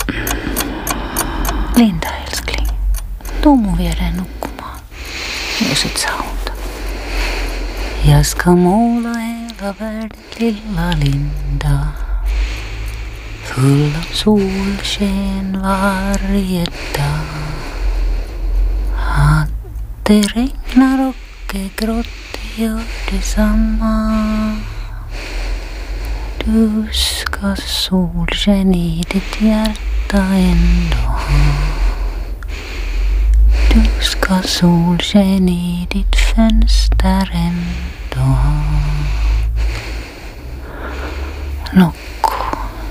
Linda älskling, tuu mun viereen nukkumaan, jos et saa unta. Jag ska måla hela världen, lilla Linda, full av solsken varje dag. Att det regnar och är grått, det gör detsamma. Du ska solsken i ditt hjärta ändå ha. Du ska solsken i ditt fönster ändå ha.